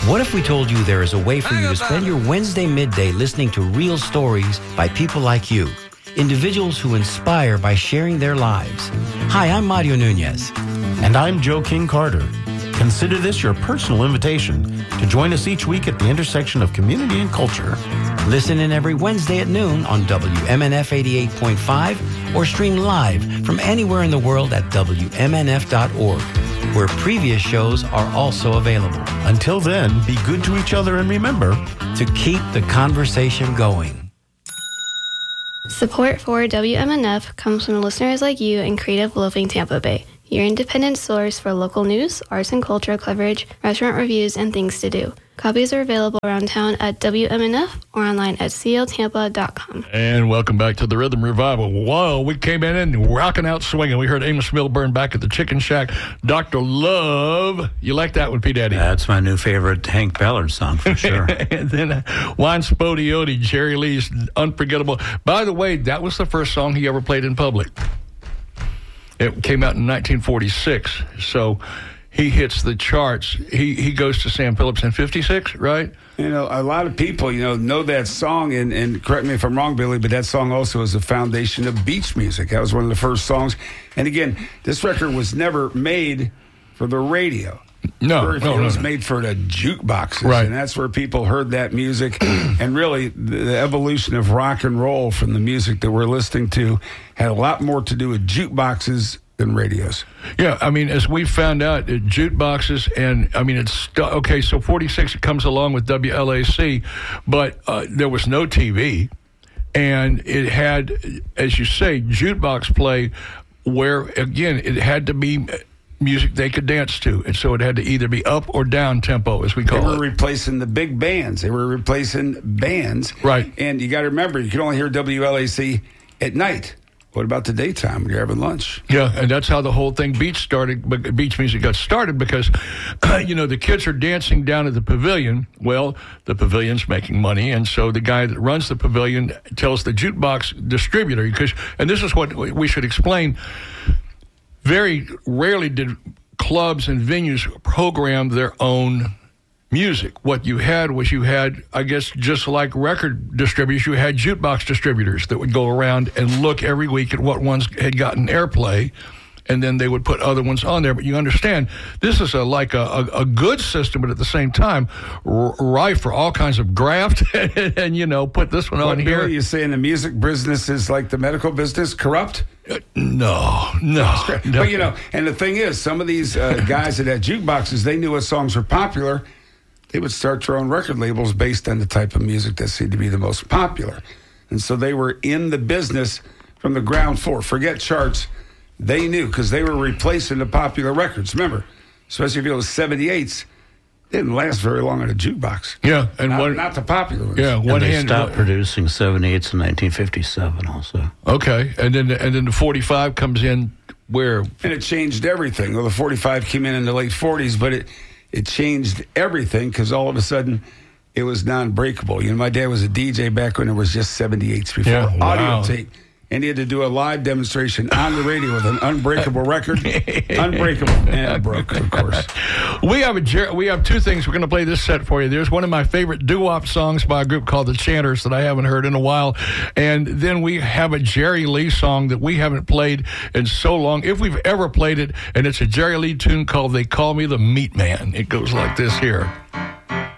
What if we told you there is a way for you to spend your Wednesday midday listening to real stories by people like you, individuals who inspire by sharing their lives? Hi, I'm Mario Nunez. And I'm Joe King Carter. Consider this your personal invitation to join us each week at the intersection of community and culture. Listen in every Wednesday at noon on WMNF 88.5 or stream live from anywhere in the world at WMNF.org, where previous shows are also available. Until then, be good to each other and remember to keep the conversation going. Support for WMNF comes from listeners like you and Creative Loafing Tampa Bay, your independent source for local news, arts and culture coverage, restaurant reviews, and things to do. Copies are available around town at WMNF or online at cltampa.com. And welcome back to the Rhythm Revival. Whoa, we came in and rocking out swinging. We heard Amos Milburn back at the Chicken Shack. Dr. Love. You like that one, P. Daddy? That's my new favorite Hank Ballard song for sure. And then Juan Spodioti, Jerry Lee's Unforgettable. By the way, that was the first song he ever played in public. It came out in 1946. So he hits the charts. He goes to Sam Phillips in 56, right? You know, a lot of people, know that song, and correct me if I'm wrong, Billy, but that song also is the foundation of beach music. That was one of the first songs. And again, this record was never made for the radio. No, it was made for the jukeboxes, right. And that's where people heard that music. And really, the evolution of rock and roll from the music that we're listening to had a lot more to do with jukeboxes than radios. Yeah, I mean, as we found out, jukeboxes, and I mean, okay, so 46, it comes along with WLAC, but there was no TV, and it had, as you say, jukebox play, where, again, it had to be music they could dance to, and so it had to either be up or down tempo, as we call it. They were replacing the big bands. They were replacing bands. Right. And you got to remember, you can only hear WLAC at night. What about the daytime when you're having lunch? Yeah, and that's how the whole thing beach music got started, because, the kids are dancing down at the pavilion. Well, the pavilion's making money, and so the guy that runs the pavilion tells the jukebox distributor, and this is what we should explain, very rarely did clubs and venues program their own music. What you had was, I guess, just like record distributors, you had jukebox distributors that would go around and look every week at what ones had gotten airplay, and then they would put other ones on there. But you understand, this is like a good system, but at the same time, rife for all kinds of graft, and put this one on here. Billy, you saying the music business is like the medical business, corrupt? No. But, and the thing is, some of these guys that had jukeboxes, they knew what songs were popular. They would start their own record labels based on the type of music that seemed to be the most popular. And so they were in the business from the ground floor. Forget charts. They knew, because they were replacing the popular records. Remember, especially if it was 78s, they didn't last very long on a jukebox. Yeah. And not the popular ones. Yeah. And they stopped producing 78s in 1957 also. Okay. And then the 45 comes in where? And it changed everything. Well, the 45 came in the late 40s, but it changed everything, because all of a sudden it was non-breakable. My dad was a DJ back when it was just 78s before audio tape. And he had to do a live demonstration on the radio with an unbreakable record. Unbreakable. And it broke, of course. We have two things. We're going to play this set for you. There's one of my favorite doo-wop songs by a group called The Chanters that I haven't heard in a while. And then we have a Jerry Lee song that we haven't played in so long, if we've ever played it. And it's a Jerry Lee tune called They Call Me the Meat Man. It goes like this here.